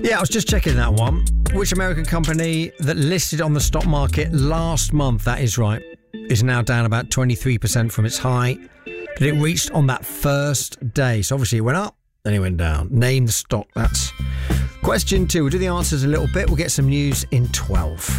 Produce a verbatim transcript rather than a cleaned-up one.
Yeah, I was just checking that one. Which American company that listed on the stock market last month, that is right, is now down about twenty-three percent from its high that it reached on that first day. So obviously it went up, then it went down. Name the stock. That's question two. We'll do the answers in a little bit. We'll get some news in twelve.